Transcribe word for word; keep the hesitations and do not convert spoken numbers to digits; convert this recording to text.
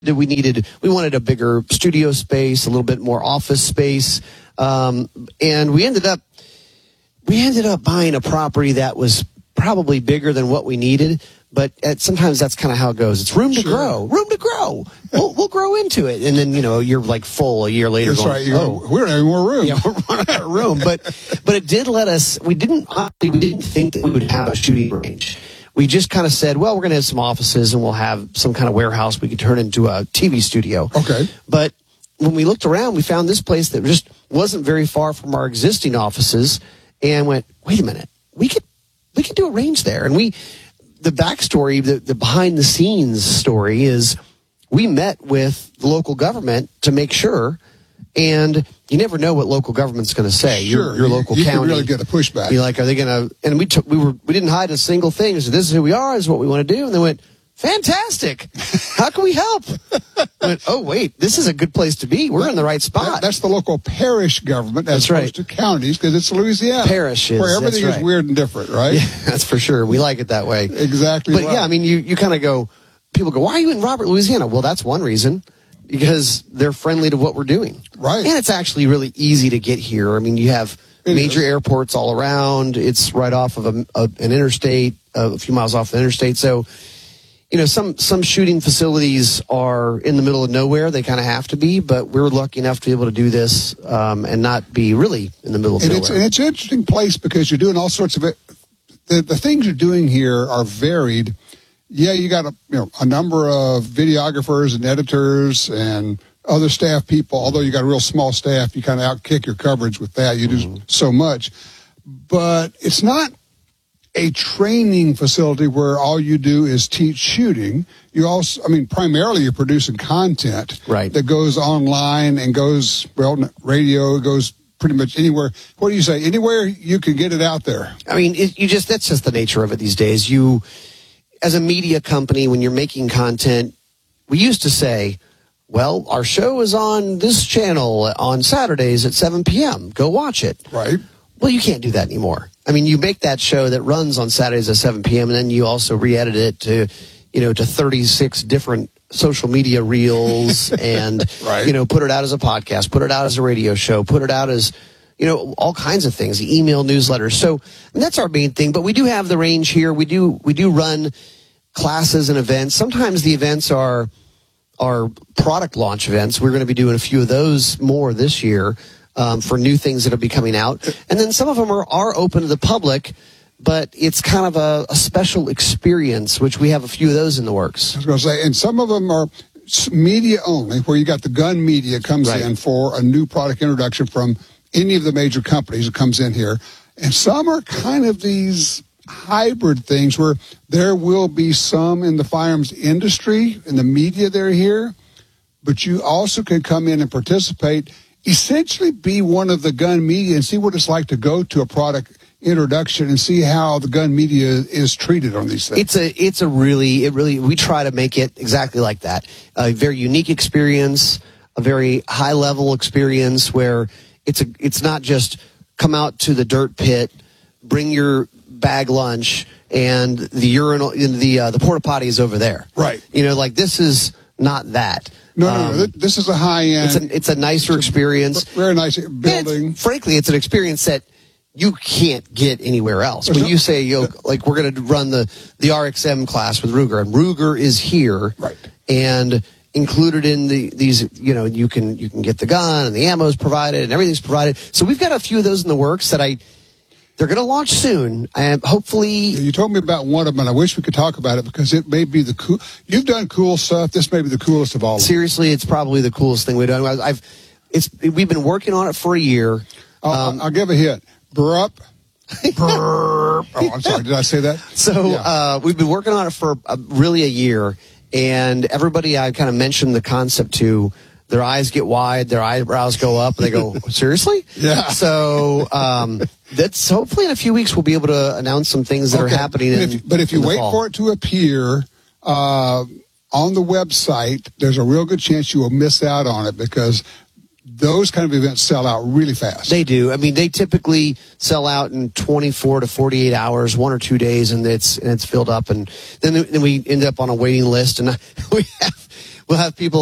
that we needed, we wanted a bigger studio space, a little bit more office space. Um, and we ended up, we ended up buying a property that was probably bigger than what we needed. But at, sometimes that's kind of how it goes. It's room to Sure. grow, room to grow. We'll, we'll grow into it. And then, you know, you're like full a year later. That's going, right. You're, oh, we don't have any more room. yeah, we're running out of room. But, but it did let us, we didn't, we didn't think that we would have a shooting range. We just kind of said, well, we're going to have some offices and we'll have some kind of warehouse we could turn into a T V studio. Okay. But when we looked around, we found this place that just wasn't very far from our existing offices and went, wait a minute, we could, we could do a range there. And we, the backstory, the, the behind the scenes story is we met with the local government to make sure, and you never know what local government's going to say. Sure. Your, your local you, you county. You really get a pushback. You're like, are they going to, and we took, we were, we didn't hide a single thing. We said, this is who we are, this is what we want to do. And they went, fantastic. How can we help? I went, oh, wait, this is a good place to be. We're in the right spot. That, that's the local parish government as That's right. opposed to counties, because it's Louisiana. Parishes, where everything that's is right. weird and different, right? Yeah, that's for sure. We like it that way. Exactly But right. yeah, I mean, you, you kind of go, people go, why are you in Robert, Louisiana? Well, that's one reason. Because they're friendly to what we're doing. Right. And it's actually really easy to get here. I mean, you have It major is. airports all around. It's right off of a, a, an interstate, a few miles off the interstate. So, you know, some, some shooting facilities are in the middle of nowhere. They kind of have to be, but we're lucky enough to be able to do this um, and not be really in the middle of and nowhere. it's, and it's an interesting place because you're doing all sorts of it. The, the things you're doing here are varied. Yeah, you got a you know a number of videographers and editors and other staff people. Although you got a real small staff, you kind of outkick your coverage with that. You do Mm-hmm. so much, but it's not a training facility where all you do is teach shooting. You also, I mean, primarily you're producing content Right. that goes online and goes well, radio goes pretty much anywhere. What do you say? Anywhere you can get it out there. I mean, it, you just, that's just the nature of it these days. You, as a media company, when you're making content, we used to say, well, our show is on this channel on Saturdays at seven p.m. Go watch it. Right. Well, you can't do that anymore. I mean, you make that show that runs on Saturdays at seven p.m. and then you also re-edit it to, you know, to thirty-six different social media reels and, Right. you know, put it out as a podcast, put it out as a radio show, put it out as, you know, all kinds of things, the email newsletters. So and that's our main thing. But we do have the range here. We do we do run classes and events. Sometimes the events are are product launch events. We're going to be doing a few of those more this year um, for new things that will be coming out. And then some of them are, are open to the public, but it's kind of a, a special experience, which we have a few of those in the works. I was going to say, and some of them are s- media only, where you got the gun media comes Right. in for a new product introduction from any of the major companies that comes in here. And some are kind of these hybrid things where there will be some in the firearms industry, in the media they're here, but you also can come in and participate, essentially be one of the gun media and see what it's like to go to a product introduction and see how the gun media is treated on these things. It's a it's a really it really we try to make it exactly like that. A very unique experience, a very high level experience where it's a it's not just come out to the dirt pit, bring your bag lunch, and the urinal in the uh, the porta potty is over there. Right. You know, like this is not that. No, no, Um, no. th- This is a high end. It's a it's a nicer experience. Very nice And building. it's- frankly, it's an experience that you can't get anywhere else. There's When no- you say, you know, like we're going to run the, the R X M class with Ruger, and Ruger is here, Right. and included in the these, you know, you can you can get the gun and the ammo is provided and everything's provided. So we've got a few of those in the works that I they're going to launch soon, and hopefully. You told me about one of them, and I wish we could talk about it because it may be the cool. You've done cool stuff. This may be the coolest of all of them. Seriously, it's probably the coolest thing we've done. I've it's we've been working on it for a year. I'll, Um, I'll give a hint. Burp. Burp. Oh, I'm sorry. Did I say that? So Yeah. uh, we've been working on it for uh, really a year, and everybody I kind of mentioned the concept to, their eyes get wide, their eyebrows go up, and they go, seriously? Yeah. So um, that's hopefully in a few weeks we'll be able to announce some things that Okay. are happening. But in, if, but if you in the wait fall. for it to appear uh, on the website, there's a real good chance you will miss out on it because those kind of events sell out really fast. They do. I mean, they typically sell out in twenty-four to forty-eight hours, one or two days, and it's and it's filled up. And then then we end up on a waiting list, and we have We'll have people